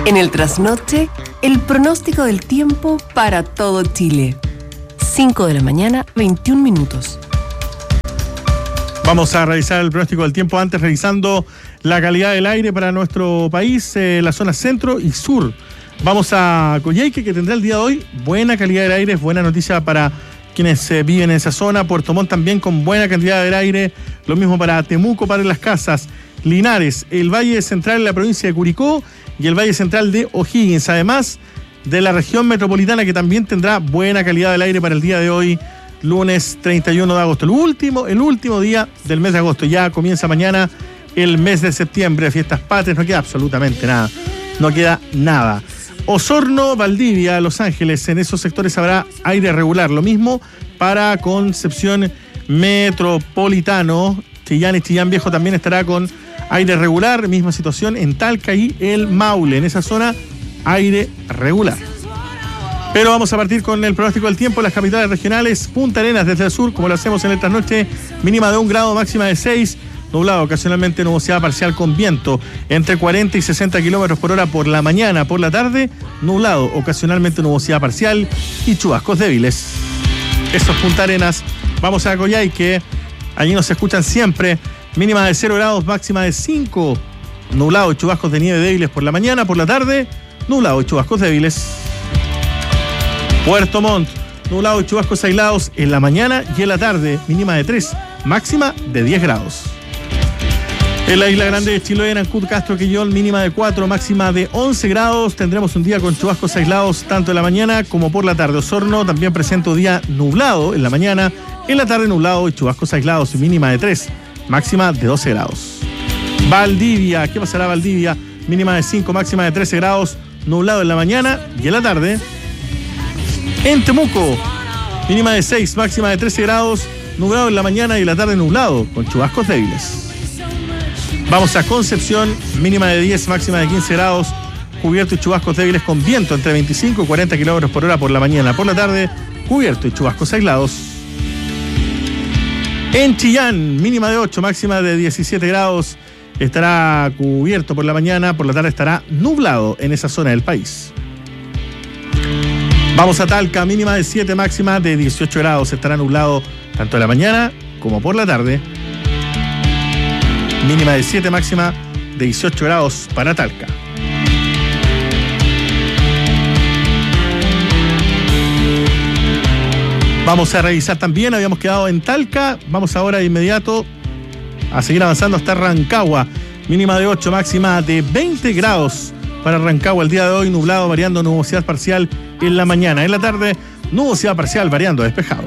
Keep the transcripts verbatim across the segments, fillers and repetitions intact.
En el trasnoche, el pronóstico del tiempo para todo Chile. cinco de la mañana, veintiún minutos. Vamos a revisar el pronóstico del tiempo antes, revisando la calidad del aire para nuestro país, eh, la zona centro y sur. Vamos a Coyhaique, que tendrá el día de hoy buena calidad del aire, es buena noticia para quienes eh, viven en esa zona. Puerto Montt también con buena cantidad del aire, lo mismo para Temuco, para Las Casas, Linares, el Valle Central en la provincia de Curicó y el Valle Central de O'Higgins, además de la región metropolitana, que también tendrá buena calidad del aire para el día de hoy, lunes treinta y uno de agosto, el último, el último día del mes de agosto. Ya comienza mañana el mes de septiembre, fiestas patrias, no queda absolutamente nada, no queda nada. Osorno, Valdivia, Los Ángeles, en esos sectores habrá aire regular, lo mismo para Concepción Metropolitano, Chillán y Chillán Viejo también estará con aire regular, misma situación en Talca y el Maule, en esa zona aire regular. Pero vamos a partir con el pronóstico del tiempo. Las capitales regionales: Punta Arenas desde el sur, como lo hacemos en el trasnoche, mínima de un grado, máxima de seis, nublado, ocasionalmente nubosidad parcial con viento entre cuarenta y sesenta kilómetros por hora por la mañana. Por la tarde, nublado, ocasionalmente nubosidad parcial y chubascos débiles. Eso es Punta Arenas. Vamos a Coyhaique, allí nos escuchan siempre. Mínima de cero grados, máxima de cinco. Nublado y chubascos de nieve débiles por la mañana. Por la tarde, nublado y chubascos débiles. Puerto Montt, nublado y chubascos aislados en la mañana y en la tarde. Mínima de tres, máxima de diez grados. En la Isla Grande de Chiloé, en Ancud, Castro, Quillón, mínima de cuatro, máxima de once grados. Tendremos un día con chubascos aislados tanto en la mañana como por la tarde. Osorno también presenta un día nublado en la mañana. En la tarde, nublado y chubascos aislados, mínima de tres, máxima de doce grados. Valdivia, ¿qué pasará Valdivia? Mínima de cinco, máxima de trece grados, nublado en la mañana y en la tarde. En Temuco, mínima de seis, máxima de trece grados, nublado en la mañana y en la tarde nublado, con chubascos débiles. Vamos a Concepción, mínima de diez, máxima de quince grados, cubierto y chubascos débiles con viento entre veinticinco y cuarenta kilómetros por hora por la mañana. Por la tarde, cubierto y chubascos aislados. En Chillán, mínima de ocho, máxima de diecisiete grados, estará cubierto por la mañana, por la tarde estará nublado en esa zona del país. Vamos a Talca, mínima de siete, máxima de dieciocho grados, estará nublado tanto en la mañana como por la tarde. Mínima de siete, máxima de dieciocho grados para Talca. Vamos a revisar también, habíamos quedado en Talca, vamos ahora de inmediato a seguir avanzando hasta Rancagua. Mínima de ocho, máxima de veinte grados para Rancagua el día de hoy, nublado, variando nubosidad parcial en la mañana. En la tarde, nubosidad parcial, variando despejado.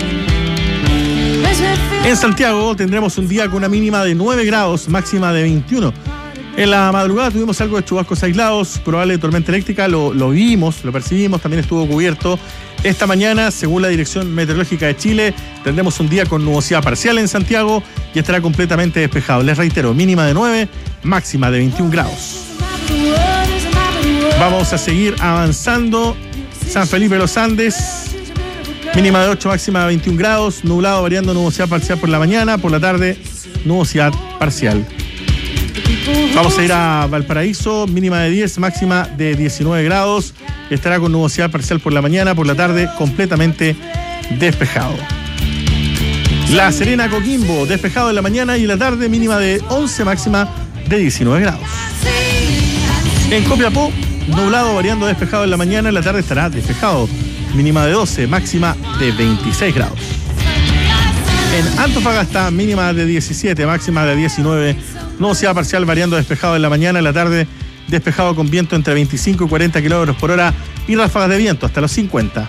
En Santiago tendremos un día con una mínima de nueve grados, máxima de veintiuno. En la madrugada tuvimos algo de chubascos aislados, probable tormenta eléctrica, lo, lo vimos, lo percibimos, también estuvo cubierto. Esta mañana, según la Dirección Meteorológica de Chile, tendremos un día con nubosidad parcial en Santiago y estará completamente despejado. Les reitero, mínima de nueve, máxima de veintiún grados. Vamos a seguir avanzando. San Felipe de los Andes, mínima de ocho, máxima de veintiún grados, nublado, variando nubosidad parcial por la mañana, por la tarde, nubosidad parcial. Vamos a ir a Valparaíso, mínima de diez, máxima de diecinueve grados, estará con nubosidad parcial por la mañana, por la tarde, completamente despejado. La Serena, Coquimbo, despejado en la mañana y en la tarde, mínima de once, máxima de diecinueve grados. En Copiapó, nublado, variando despejado en la mañana, en la tarde estará despejado, mínima de doce, máxima de veintiséis grados. En Antofagasta, mínima de diecisiete, máxima de diecinueve, nubosidad parcial, variando despejado en la mañana, en la tarde despejado con viento entre veinticinco y cuarenta kilómetros por hora y ráfagas de viento hasta los cincuenta.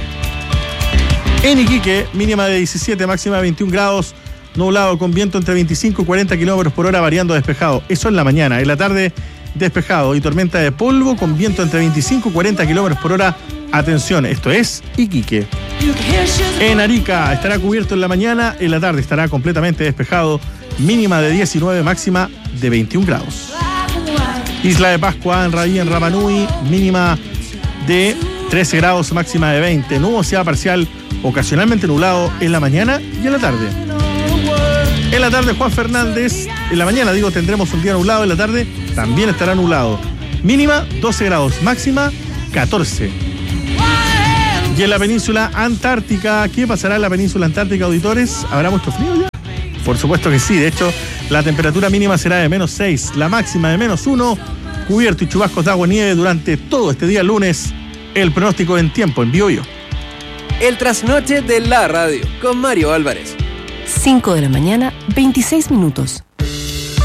En Iquique, mínima de diecisiete, máxima de veintiún grados, nublado con viento entre veinticinco y cuarenta kilómetros por hora, variando despejado. Eso en la mañana. En la tarde, despejado y tormenta de polvo con viento entre veinticinco y cuarenta kilómetros por hora. Atención, esto es Iquique. En Arica estará cubierto en la mañana, en la tarde estará completamente despejado, mínima de diecinueve, máxima de veintiún grados. Isla de Pascua, en Raí, en Rapa Nui, mínima de trece grados, máxima de veinte, nubosidad parcial, ocasionalmente nublado en la mañana y en la tarde. En la tarde, Juan Fernández, en la mañana digo tendremos un día nublado, en la tarde también estará nublado. Mínima doce grados, máxima catorce. Y en la península antártica, ¿qué pasará en la península antártica, auditores? ¿Habrá mucho frío ya? Por supuesto que sí. De hecho, la temperatura mínima será de menos seis, la máxima de menos uno, cubierto y chubascos de agua y nieve durante todo este día lunes. El pronóstico en tiempo en Bio Bio. El trasnoche de la radio con Mario Álvarez. cinco de la mañana, veintiséis minutos.